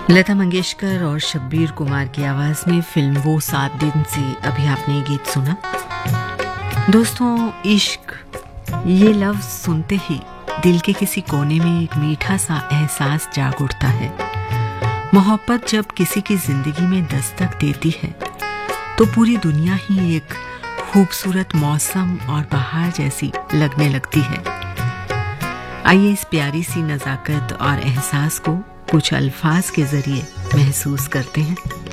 लता मंगेशकर और शब्बीर कुमार की आवाज में फिल्म वो 7 दिन से अभी आपने ये गीत सुना। दोस्तों, इश्क, ये लफ्ज सुनते ही दिल के किसी कोने में एक मीठा सा एहसास जाग उठता है। मोहब्बत जब किसी की जिंदगी में दस्तक देती है तो पूरी दुनिया ही एक खूबसूरत मौसम और बहार जैसी लगने लगती है। आइए इस प्यारी सी नज़ाकत और एहसास को कुछ अल्फाज के जरिए महसूस करते हैं।